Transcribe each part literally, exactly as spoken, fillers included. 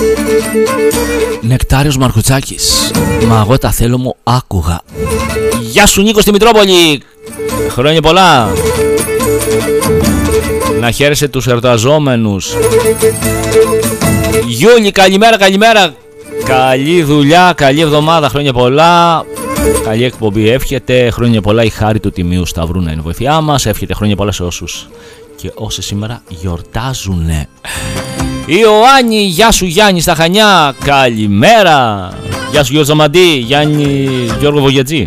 Νεκτάριος Μαρκουτσάκης. Μα εγώ τα θέλω μου άκουγα. Γεια σου Νίκο στη Μητρόπολη. Χρόνια πολλά. Να χαίρεσαι τους εορταζόμενους. Γιούλη, καλημέρα, καλημέρα. Καλή δουλειά, καλή εβδομάδα, χρόνια πολλά. Καλή εκπομπή εύχεται. Χρόνια πολλά η χάρη του Τιμίου Σταυρού να είναι βοηθειά μας. Εύχεται χρόνια πολλά σε όσους και όσοι σήμερα γιορτάζουνε. Ιωάννη, γεια σου Γιάννη στα Χανιά. Καλημέρα. Γεια σου Γιώργο Ζαμαντή. Γιάννη Γιώργο Βογιατζή.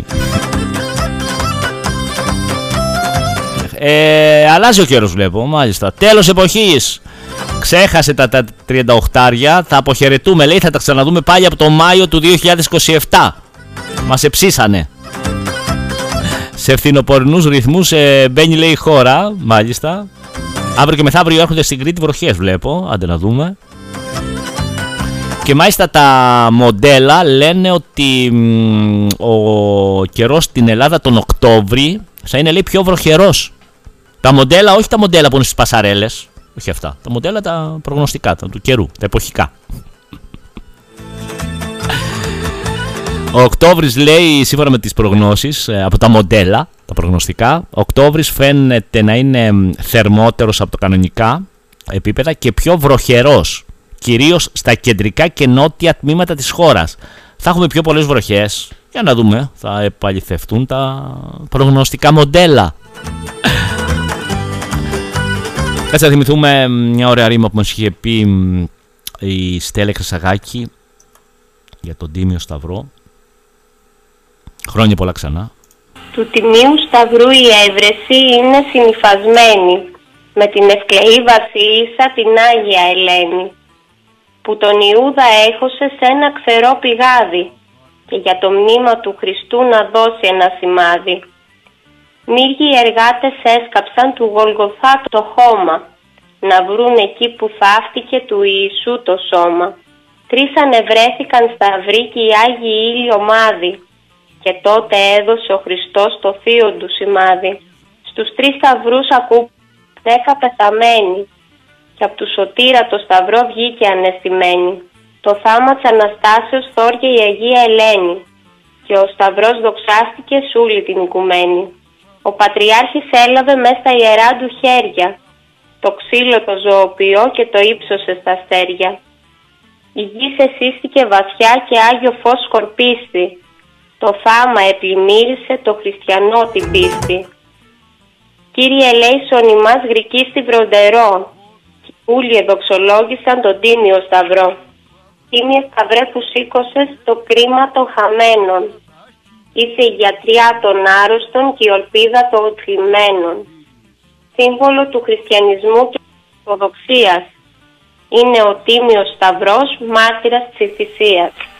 Ε, αλλάζει ο καιρός βλέπω, μάλιστα. Τέλος εποχής. Ξέχασε τα, τα τριάντα οκτώ. Θα αποχαιρετούμε, λέει, θα τα ξαναδούμε πάλι από το Μάιο του δύο χιλιάδες είκοσι επτά. Μας εψίσανε. Σε φθινοπορεινούς ρυθμούς ε, μπαίνει, λέει, η χώρα, μάλιστα. Αύριο και μεθαύριο έρχονται στην Κρήτη βροχές, βλέπω. Άντε να δούμε. Και μάλιστα τα μοντέλα λένε ότι μ, ο καιρός στην Ελλάδα τον Οκτώβρη θα είναι, λέει, πιο βροχερός. Τα μοντέλα, όχι τα μοντέλα που είναι στις πασαρέλες. Όχι αυτά. Τα μοντέλα τα προγνωστικά, τα του καιρού, τα εποχικά. Ο Οκτώβρης, λέει, σύμφωνα με τις προγνώσεις από τα μοντέλα, τα προγνωστικά, ο Οκτώβρης φαίνεται να είναι θερμότερος από το κανονικά επίπεδα και πιο βροχερός, κυρίως στα κεντρικά και νότια τμήματα της χώρας. Θα έχουμε πιο πολλές βροχές. Για να δούμε, θα επαληθευτούν τα προγνωστικά μοντέλα. Κάτσε να θυμηθούμε μια ωραία ρήμα που μας είχε πει η Στέλλα Χρυσαγάκη για τον Τίμιο Σταυρό. Χρόνια πολλά ξανά. Του Τιμίου Σταυρού η έβρεση είναι συνυφασμένη με την ευκλεή βασίλισσα την Άγια Ελένη, που τον Ιούδα έχωσε σε ένα ξερό πηγάδι και για το μνήμα του Χριστού να δώσει ένα σημάδι. Μύριοι εργάτες έσκαψαν του Γολγοθά το χώμα, να βρουν εκεί που θαύτηκε του Ιησού το σώμα. Τρεις ανεβρέθηκαν σταυροί και οι Άγιοι ήλιο ομάδι, και τότε έδωσε ο Χριστός το θείο του σημάδι. Στους τρεις σταυρούς ακούγουν δέκα πεθαμένοι, και από του σωτήρα το σταυρό βγήκε αναισθημένη. Το θάμα της Αναστάσεως θόρια η Αγία Ελένη, και ο σταυρός δοξάστηκε σ' όλη την οικουμένη. Ο Πατριάρχης έλαβε μέσα στα ιερά του χέρια το ξύλο το ζωοποιό και το ύψωσε στα αστέρια. Η γη εσύστηκε βαθιά και άγιο φως σκορπίστη. Το θάμα επλημμύρισε το χριστιανό την πίστη. Κύριε ελέησον ημάς γρικίστη βροντερό, και όλοι εδοξολόγησαν τον Τίμιο Σταυρό. Τίμιε Σταυρέ που σήκωσες το κρίμα των χαμένων, είσαι η γιατριά των άρρωστων και η ορπίδα των θλιμμένων. Σύμβολο του χριστιανισμού και της ορθοδοξίας είναι ο Τίμιος Σταυρός, μάρτυρας της θυσίας.